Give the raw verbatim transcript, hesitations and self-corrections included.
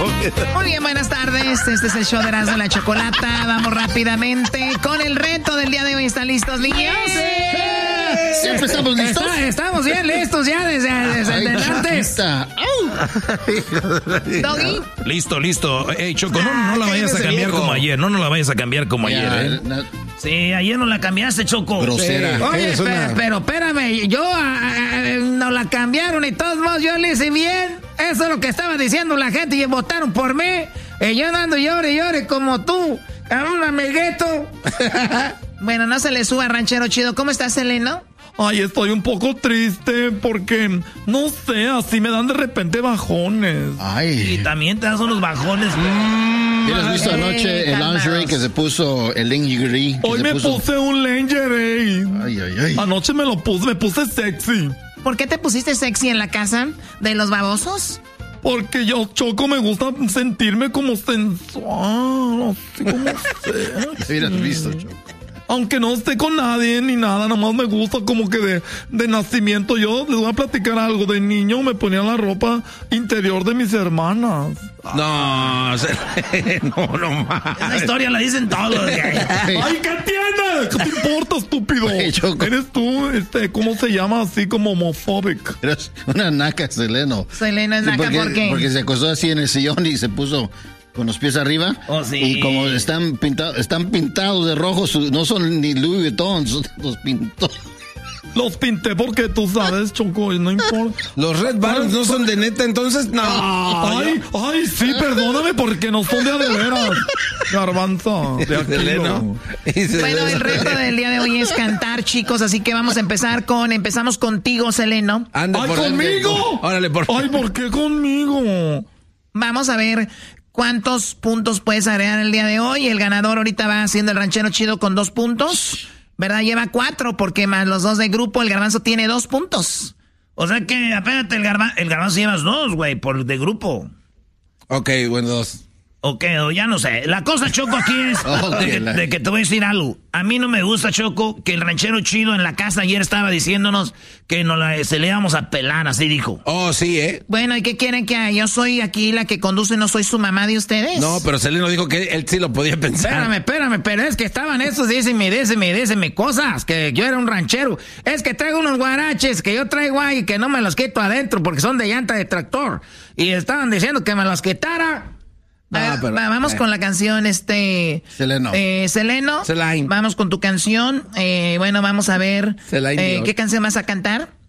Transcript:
Muy bien, buenas tardes. Este es el show de Erasmo y la Chocolata. Vamos rápidamente con el reto del día de hoy. ¿Están listos, niños? ¡Sí! ¿Siempre estamos listos? Está, estamos bien listos ya desde, desde antes. ¿Doggy? Listo, listo. Ey, Choco, no, no la vayas a cambiar como ayer. No, no la vayas a cambiar como ayer, ¿eh? Sí, ayer no la cambiaste, Choco. Grosera. Sí. Oye, espera, una... pero espérame, yo a, a, no la cambiaron y todos modos yo le hice bien. Eso es lo que estaba diciendo la gente y votaron por mí. Y yo ando llore y llore como tú, a un amiguito. Bueno, no se le suba, ranchero chido. ¿Cómo estás, Selena? Ay, estoy un poco triste porque, no sé, así me dan de repente bajones. Ay. Y también te dan unos bajones. Mm, ¿Has visto hey, anoche el lingerie que se puso, el lingerie? Hoy me puso... puse un lingerie. Ay, ay, ay. Anoche me lo puse, me puse sexy. ¿Por qué te pusiste sexy en la casa de los babosos? Porque yo, Choco, me gusta sentirme como sensual, así como sexy. Hubieras visto, Choco. Aunque no esté con nadie ni nada, nada más me gusta como que de, de nacimiento. Yo les voy a platicar algo. De niño me ponía la ropa interior de mis hermanas. No, no, no más. Esa historia la dicen todos. Ay, ¿qué tienes? ¿Qué te importa, estúpido? Oye, eres tú, este, ¿cómo se llama? Así como homophobic. Eres una naca, Seleno. Seleno es sí, naca, porque, ¿por qué? Porque se acostó así en el sillón y se puso con los pies arriba. Oh, sí. Y como están pintados, están pintados de rojo, no son ni Louis Vuitton, son, los pintó. Los pinté porque tú sabes, Choco, no importa. Los Red Balloons no son de neta, entonces no. Ay, ay, sí, perdóname porque no son de a de veras. Garbanzo, de aquí no. Bueno, el reto del día de hoy es cantar, chicos, así que vamos a empezar con, empezamos contigo, Seleno. Anda ay, por ¿conmigo? Órale, por Ay, ¿por qué conmigo? Vamos a ver cuántos puntos puedes agregar el día de hoy. El ganador ahorita va haciendo el ranchero chido con dos puntos. ¿Verdad? Lleva cuatro, porque más los dos del grupo, el garbanzo tiene dos puntos. O sea que, apénate, el, garba, el garbanzo llevas dos, güey, por de grupo. Ok, bueno, dos. Ok, ya no sé. La cosa, Choco, aquí es okay, de, que, la... de que te voy a decir algo. A mí no me gusta, Choco, que el ranchero chido en la casa ayer estaba diciéndonos que nos la, se le íbamos a pelar, así dijo. Oh, sí, ¿eh? Bueno, ¿y qué quieren que haga? Yo soy aquí la que conduce, no soy su mamá de ustedes. No, pero Seleno dijo que él sí lo podía pensar. Espérame, espérame, pero es que estaban esos, díseme, díseme, díseme cosas, que yo era un ranchero. Es que traigo unos guaraches que yo traigo ahí y que no me los quito adentro porque son de llanta de tractor. Y estaban diciendo que me los quitara. No, ver, pero, va, vamos eh. con la canción, este... Seleno. Eh, Seleno. Selain. Vamos con tu canción. Eh, bueno, vamos a ver. Selain, eh, ¿Qué canción vas a cantar?